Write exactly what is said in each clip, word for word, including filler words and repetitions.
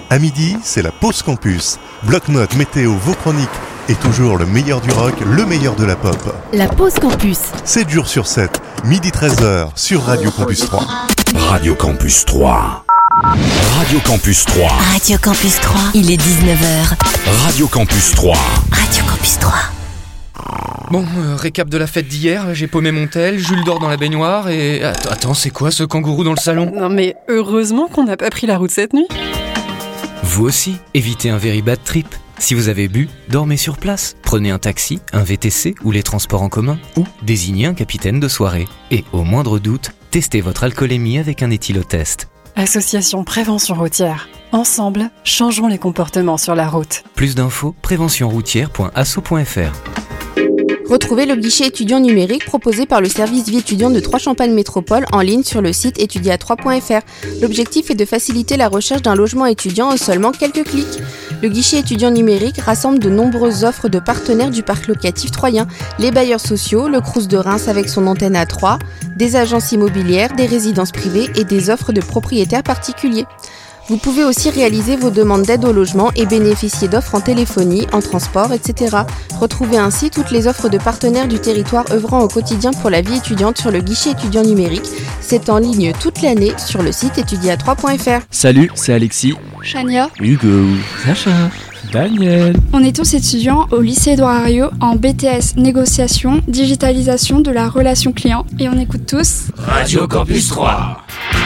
À midi, c'est la pause campus. Bloc-notes, météo, vos chroniques et toujours le meilleur du rock, le meilleur de la pop. La pause campus. sept jours sur sept, midi treize heures sur Radio Campus trois. Radio Campus trois. Radio Campus trois. Radio Campus trois. Il est dix-neuf heures. Radio Campus trois. Radio Campus trois. Bon, euh, récap de la fête d'hier, j'ai paumé mon tel, Jules dort dans la baignoire et... Attends, attends, c'est quoi ce kangourou dans le salon ? Non mais heureusement qu'on n'a pas pris la route cette nuit. Vous aussi, évitez un very bad trip. Si vous avez bu, dormez sur place. Prenez un taxi, un V T C ou les transports en commun ou désignez un capitaine de soirée. Et au moindre doute, testez votre alcoolémie avec un éthylotest. Association Prévention Routière. Ensemble, changeons les comportements sur la route. Plus d'infos, prévention routière point asso point f r. Retrouvez le guichet étudiant numérique proposé par le service vie étudiante de Trois-Champagne Métropole en ligne sur le site étudia trois point f r. L'objectif est de faciliter la recherche d'un logement étudiant en seulement quelques clics. Le guichet étudiant numérique rassemble de nombreuses offres de partenaires du parc locatif troyen, les bailleurs sociaux, le Crous de Reims avec son antenne à Troyes, des agences immobilières, des résidences privées et des offres de propriétaires particuliers. Vous pouvez aussi réaliser vos demandes d'aide au logement et bénéficier d'offres en téléphonie, en transport, et cetera. Retrouvez ainsi toutes les offres de partenaires du territoire œuvrant au quotidien pour la vie étudiante sur le guichet étudiant numérique. C'est en ligne toute l'année sur le site étudia trois point f r. Salut, c'est Alexis, Chania, Hugo, Sacha, Daniel. On est tous étudiants au lycée Édouard Herriot en B T S Négociation, Digitalisation de la relation client et on écoute tous Radio Campus trois.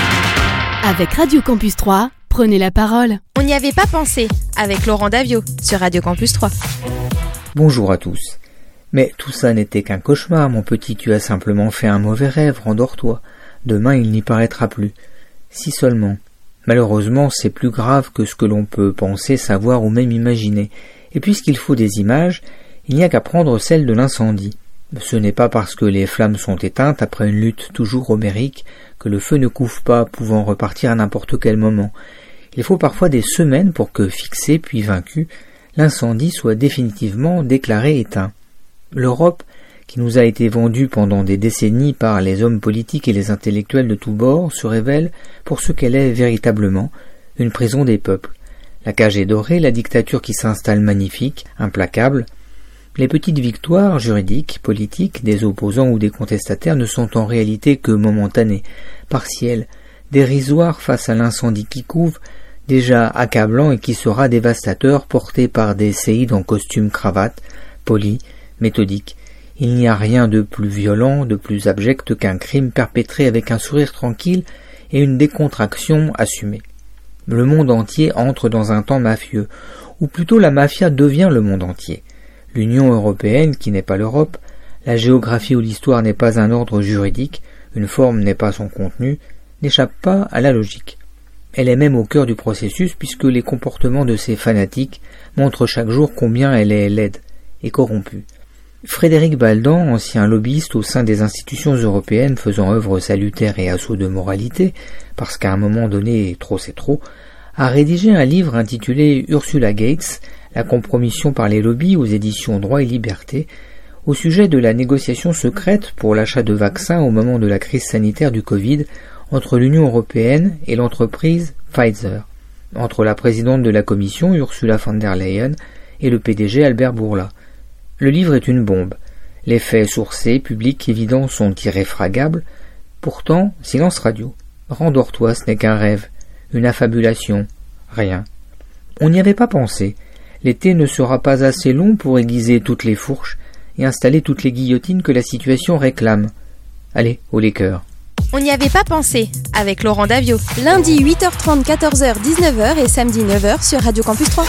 Avec Radio Campus trois, prenez la parole. On n'y avait pas pensé, avec Laurent Davio, sur Radio Campus trois. Bonjour à tous. Mais tout ça n'était qu'un cauchemar, mon petit, tu as simplement fait un mauvais rêve, rendors-toi. Demain il n'y paraîtra plus. Si seulement. Malheureusement, c'est plus grave que ce que l'on peut penser, savoir ou même imaginer. Et puisqu'il faut des images, il n'y a qu'à prendre celle de l'incendie. Ce n'est pas parce que les flammes sont éteintes après une lutte toujours homérique que le feu ne couve pas, pouvant repartir à n'importe quel moment. Il faut parfois des semaines pour que, fixé puis vaincu, l'incendie soit définitivement déclaré éteint. L'Europe, qui nous a été vendue pendant des décennies par les hommes politiques et les intellectuels de tous bords, se révèle pour ce qu'elle est véritablement, une prison des peuples. La cage est dorée, la dictature qui s'installe magnifique, implacable. Les petites victoires juridiques, politiques, des opposants ou des contestataires ne sont en réalité que momentanées, partielles, dérisoires face à l'incendie qui couve, déjà accablant et qui sera dévastateur, porté par des séides en costume cravate, polis, méthodiques. Il n'y a rien de plus violent, de plus abject qu'un crime perpétré avec un sourire tranquille et une décontraction assumée. Le monde entier entre dans un temps mafieux, ou plutôt la mafia devient le monde entier. L'Union européenne, qui n'est pas l'Europe, la géographie ou l'histoire n'est pas un ordre juridique, une forme n'est pas son contenu, n'échappe pas à la logique. Elle est même au cœur du processus puisque les comportements de ces fanatiques montrent chaque jour combien elle est laide et corrompue. Frédéric Baldan, ancien lobbyiste au sein des institutions européennes faisant œuvre salutaire et assaut de moralité, parce qu'à un moment donné, trop c'est trop, a rédigé un livre intitulé Ursula Gates, la compromission par les lobbies aux éditions Droit et Liberté, au sujet de la négociation secrète pour l'achat de vaccins au moment de la crise sanitaire du Covid entre l'Union européenne et l'entreprise Pfizer, entre la présidente de la Commission, Ursula von der Leyen, et le P D G Albert Bourla. Le livre est une bombe. Les faits sourcés, publics, évidents sont irréfragables. Pourtant, silence radio. Rendors-toi, ce n'est qu'un rêve, une affabulation, rien. On n'y avait pas pensé. L'été ne sera pas assez long pour aiguiser toutes les fourches et installer toutes les guillotines que la situation réclame. Allez, haut les cœurs. On n'y avait pas pensé, avec Laurent Davio. Lundi huit heures trente, quatorze heures, dix-neuf heures et samedi neuf heures sur Radio Campus trois.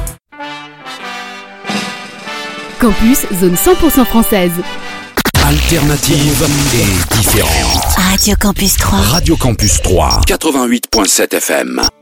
Campus, zone cent pour cent française. Alternative et différente. Radio Campus trois. Radio Campus trois, quatre-vingt-huit virgule sept F M.